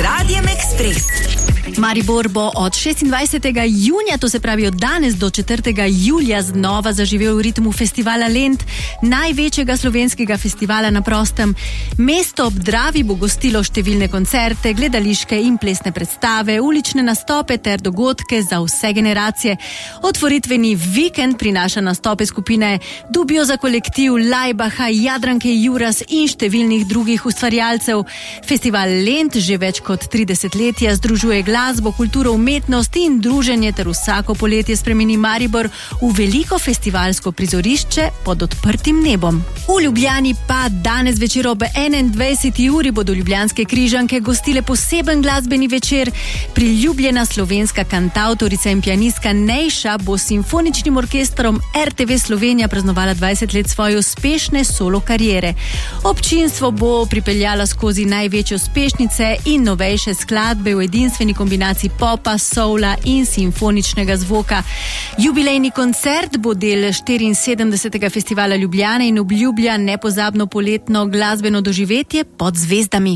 Radijem Ekspres. Maribor bo od 26. junija, to se pravi od danes do 4. julija, znova zaživel v ritmu festivala Lent, največjega slovenskega festivala na prostem. Mesto ob Dravi bo gostilo številne koncerte, gledališke in plesne predstave, ulične nastope ter dogodke za vse generacije. Otvoritveni vikend prinaša nastope skupine Dubio za kolektiv, Lajbaha, Jadranke Juras in številnih drugih ustvarjalcev. Festival Lent že več kot 30 letja združuje glasbo, kulturo, umetnost in druženje ter vsako poletje spremeni Maribor v veliko festivalsko prizorišče pod odprtim nebom. V Ljubljani pa danes večer ob 21. uri bodo ljubljanske Križanke gostile poseben glasbeni večer. Priljubljena slovenska kantavtorica in pianistka Nejša bo s simfoničnim orkestrom RTV Slovenija praznovala 20 let svoje uspešne solo kariere. Občinstvo bo pripeljala skozi največje uspešnice in novejše skladbe v edinstveni kombinaciji popa, soula in simfoničnega zvoka. Jubilejni koncert bo del 74. festivala Ljubljane in obljublja nepozabno poletno glasbeno doživetje pod zvezdami.